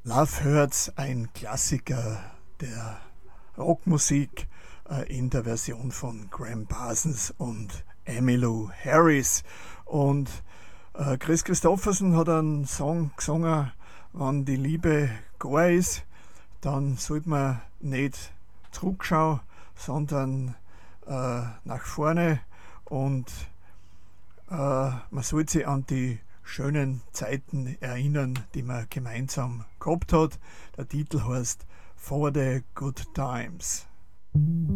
Love Hurts, ein Klassiker der Rockmusik in der Version von Graham Parsons und Emmylou Harris. Und Chris Christopherson hat einen Song gesungen, wenn die Liebe gar ist, dann sollte man nicht zurückschauen, sondern nach vorne und man sollte sich an die schönen Zeiten erinnern, die man gemeinsam gehabt hat. Der Titel heißt For the Good Times.